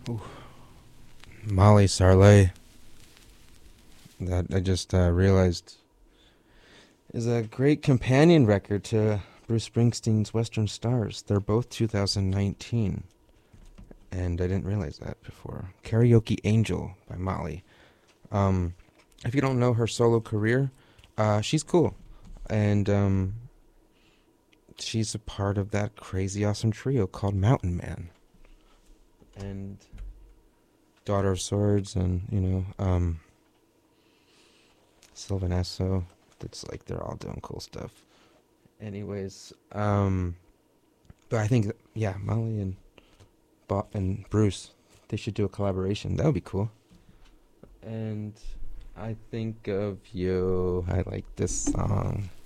Ooh. Molly Sarley, that I just realized is a great companion record to Bruce Springsteen's Western Stars. They're both 2019, and I didn't realize that before. Karaoke Angel by Molly. Um, if you don't know her solo career, she's cool, and she's a part of that crazy awesome trio called Mountain Man and Daughter of Swords, and Sylvan Esso. It's like they're all doing cool stuff. Anyways, but I think yeah, Molly and Bob and Bruce, they should do a collaboration. That would be cool. And I think of you. I like this song.